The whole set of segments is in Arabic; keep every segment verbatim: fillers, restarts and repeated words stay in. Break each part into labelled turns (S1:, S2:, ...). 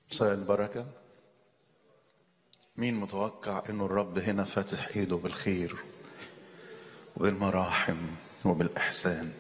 S1: مساء البركة. مين متوقع انه الرب هنا فاتح ايده بالخير وبالمراحم وبالإحسان؟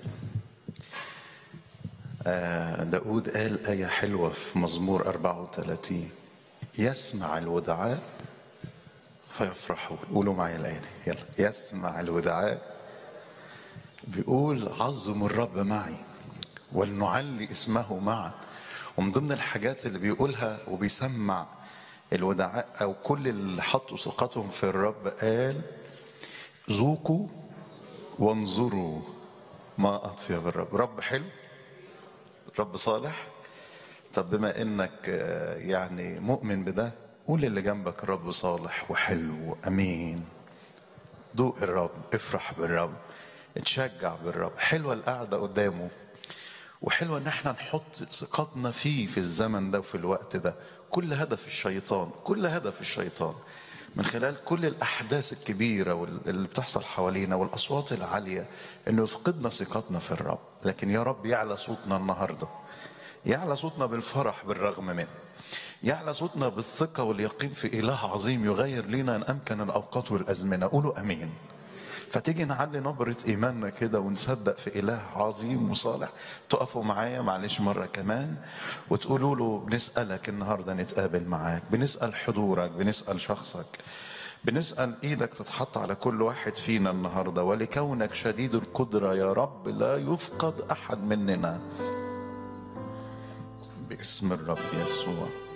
S1: آه داود قال آية حلوة في مزمور أربعة وثلاثين: يسمع الودعاء فيفرحون. قولوا معايا الآية دي يلا. يسمع الودعاء، بيقول عظموا الرب معي ولنعلي اسمه معا. ومن ضمن الحاجات اللي بيقولها وبيسمع الودعاء او كل اللي حطوا ثقتهم في الرب، قال ذوقوا وانظروا ما اطيب الرب. رب حلو، رب صالح. طب بما انك يعني مؤمن بده، قول اللي جنبك الرب صالح وحلو وامين. ذوق الرب، افرح بالرب، اتشجع بالرب. حلوه القعده قدامه، وحلوة ان احنا نحط ثقتنا فيه في الزمن ده وفي الوقت ده. كل هدف الشيطان كل هدف الشيطان من خلال كل الاحداث الكبيرة اللي بتحصل حوالينا والاصوات العالية انه يفقدنا ثقتنا في الرب. لكن يا رب يعلى صوتنا النهاردة، يعلى صوتنا بالفرح بالرغم منه، يعلى صوتنا بالثقة واليقين في اله عظيم يغير لنا ان امكن الاوقات والازمنة. قولوا امين. فتيجي نعلي نبرة إيماننا كده ونصدق في إله عظيم وصالح. تقفوا معايا معلش مرة كمان وتقولوا له بنسألك النهاردة نتقابل معاك، بنسأل حضورك، بنسأل شخصك، بنسأل إيدك تتحط على كل واحد فينا النهاردة. ولكونك شديد القدرة يا رب لا يفقد أحد مننا، باسم الرب يسوع.